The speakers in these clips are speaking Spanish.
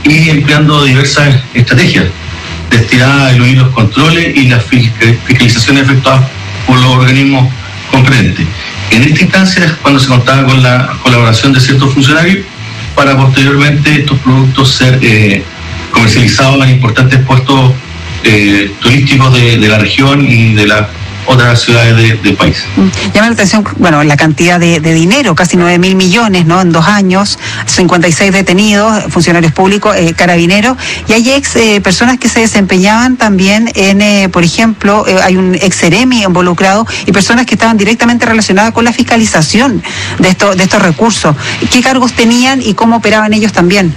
y empleando diversas estrategias destinadas a eludir los controles y las fiscalizaciones efectuadas por los organismos competentes. En esta instancia es cuando se contaba con la colaboración de ciertos funcionarios para posteriormente estos productos ser comercializados en importantes puestos turísticos de la región y de las otras ciudades del país. Llama la atención, bueno, la cantidad de dinero, casi 9.000 millones, ¿no? En 2 años, 56 detenidos, funcionarios públicos, carabineros, y hay personas que se desempeñaban también en, por ejemplo, hay un ex-Ceremi involucrado y personas que estaban directamente relacionadas con la fiscalización de estos recursos. ¿Qué cargos tenían y cómo operaban ellos también?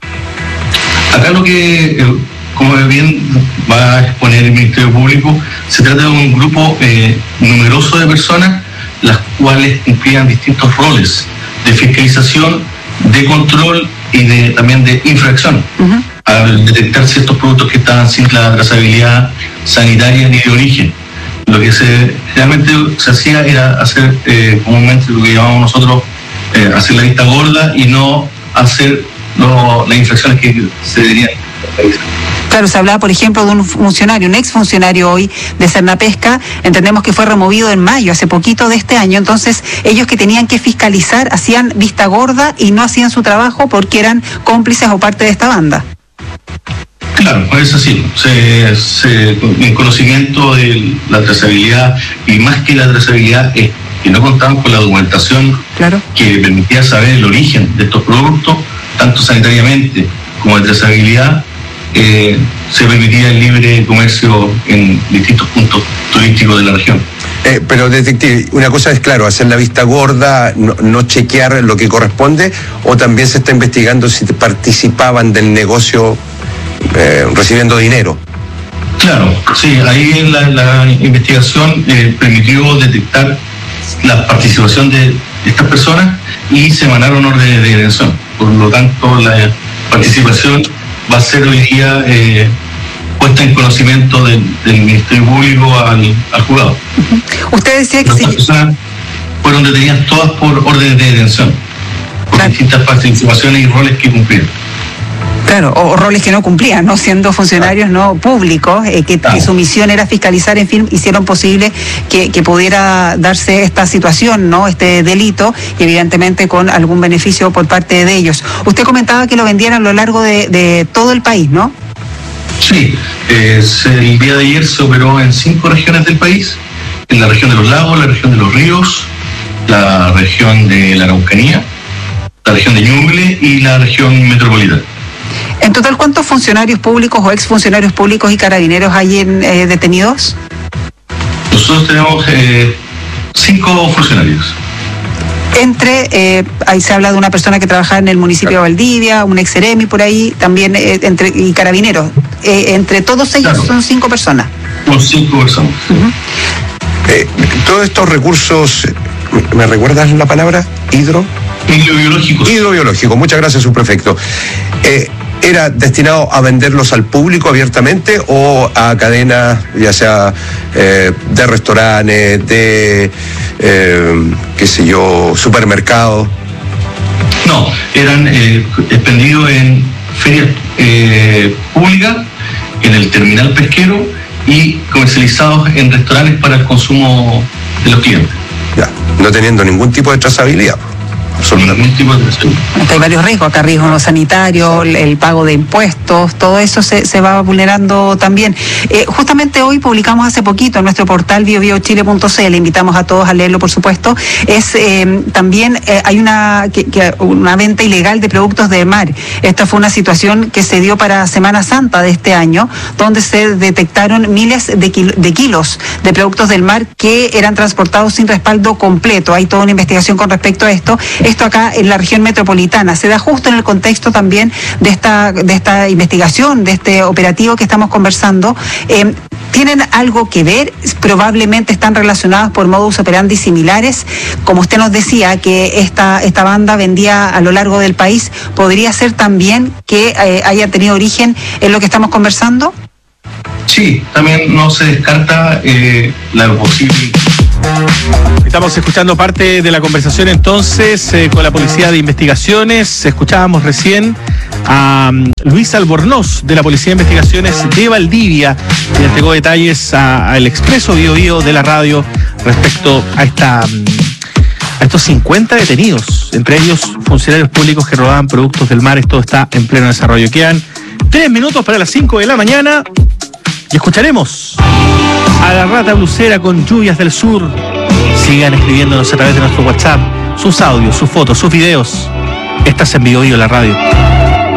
Acá lo que, como bien va a exponer el Ministerio Público, se trata de un grupo numeroso de personas, las cuales cumplían distintos roles de fiscalización, de control y también de infracción. Al detectar ciertos productos que estaban sin la trazabilidad sanitaria ni de origen. Lo que realmente se hacía era hacer comúnmente lo que llamamos nosotros hacer la vista gorda y no hacer las infracciones que se deberían realizar. Claro, se hablaba, por ejemplo, de un funcionario, un exfuncionario hoy de Cernapesca, entendemos que fue removido en mayo, hace poquito de este año, entonces ellos que tenían que fiscalizar hacían vista gorda y no hacían su trabajo porque eran cómplices o parte de esta banda. Claro, es así, en conocimiento de la trazabilidad, y más que la trazabilidad es que no contaban con la documentación que permitía saber el origen de estos productos, tanto sanitariamente como de trazabilidad. Se permitía el libre comercio en distintos puntos turísticos de la región. Pero, detective, una cosa es, claro, hacer la vista gorda, no chequear lo que corresponde, o también se está investigando si participaban del negocio recibiendo dinero. Claro, sí, ahí en la investigación permitió detectar la participación de estas personas y se emanaron órdenes de detención. Por lo tanto, la participación va a ser hoy día puesta en conocimiento del Ministerio Público al juzgado. Usted decía que estas personas fueron detenidas todas por órdenes de detención, por distintas participaciones y roles que cumplieron. Claro, o roles que no cumplían, ¿no? Siendo funcionarios no públicos, que su misión era fiscalizar, en fin, hicieron posible que pudiera darse esta situación, ¿no? Este delito, y evidentemente con algún beneficio por parte de ellos. Usted comentaba que lo vendían a lo largo de todo el país, ¿no? Sí, el día de ayer se operó en 5 regiones del país, en la región de los lagos, la región de los ríos, la región de la Araucanía, la región de Ñuble y la región metropolitana. En total, ¿cuántos funcionarios públicos o exfuncionarios públicos y carabineros hay detenidos? Nosotros tenemos 5 funcionarios. Ahí se habla de una persona que trabajaba en el municipio de Valdivia, un ex-Ceremi por ahí, también y carabineros. Entre todos ellos son 5 personas. Son 5 personas. Todos estos recursos, ¿me recuerdas la palabra? Hidrobiológicos. Hidrobiológico, muchas gracias, subprefecto. ¿Era destinado a venderlos al público abiertamente o a cadenas, ya sea de restaurantes, de, supermercados? No, eran expendidos en ferias públicas, en el terminal pesquero y comercializados en restaurantes para el consumo de los clientes. Ya, no teniendo ningún tipo de trazabilidad. Hay varios riesgos acá, riesgo sanitario, el pago de impuestos, todo eso se va vulnerando también. Justamente hoy publicamos hace poquito en nuestro portal biobiochile.cl, invitamos a todos a leerlo, por supuesto. También hay una venta ilegal de productos de mar. Esta fue una situación que se dio para Semana Santa de este año, donde se detectaron miles de kilos de productos del mar que eran transportados sin respaldo completo. Hay toda una investigación con respecto a esto. Esto acá en la región metropolitana se da justo en el contexto también de esta investigación, de este operativo que estamos conversando. ¿Tienen algo que ver? Probablemente están relacionados por modus operandi similares. Como usted nos decía, que esta banda vendía a lo largo del país, ¿podría ser también que haya tenido origen en lo que estamos conversando? Sí, también no se descarta la posible Estamos escuchando parte de la conversación entonces con la Policía de Investigaciones. Escuchábamos recién a Luis Albornoz de la Policía de Investigaciones de Valdivia, que entregó detalles al Expreso Bío Bío de la radio respecto a estos 50 detenidos, entre ellos funcionarios públicos que robaban productos del mar. Esto está en pleno desarrollo. Quedan 3 minutos para las 5 de la mañana y escucharemos a la Rata Blusera con Lluvias del Sur. Sigan escribiéndonos a través de nuestro WhatsApp sus audios, sus fotos, sus videos. Estás en Bío Bío, la radio.